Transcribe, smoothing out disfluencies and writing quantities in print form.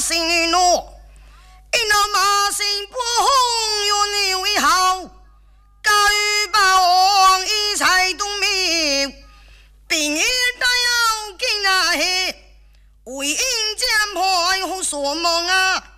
心女诺，一那马心不红有你为好，高于霸王一才东明，并一大要给那黑，为因见破有所梦啊。